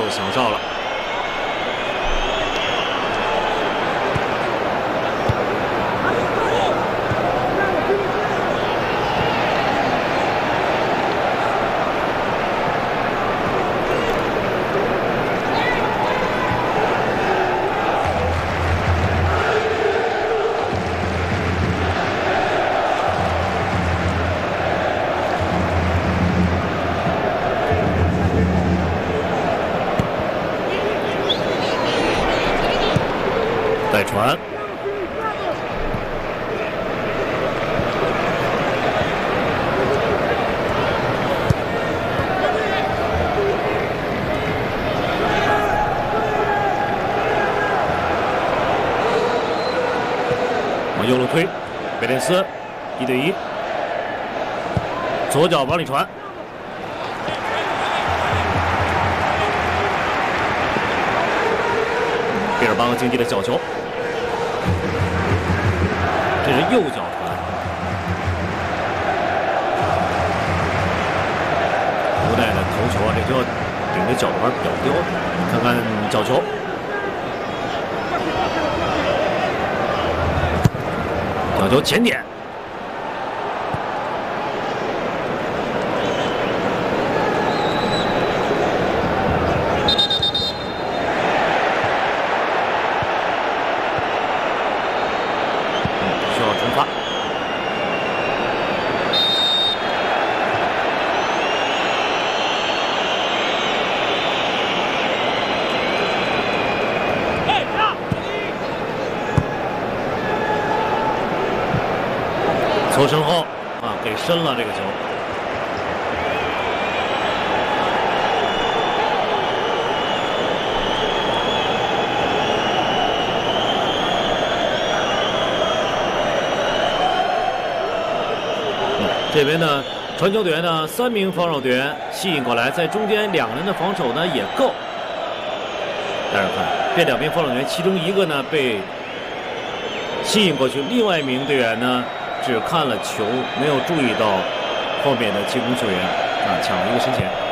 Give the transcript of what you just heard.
响哨了。带传，往右路推，贝雷斯1对1，左脚往里传。 毕尔巴鄂竞技的角球，这是右脚传，无奈的头球啊，这就要顶着脚腕表丢。看看角球，角球前点。 从身后啊，给深了这个球。这边呢，传球队员呢，3名防守队员吸引过来，在中间2个人的防守呢也够。大家看，这2名防守队员，其中1个呢被吸引过去，另外1名队员呢。 只看了球，没有注意到后面的进攻球员啊，抢了一个身前。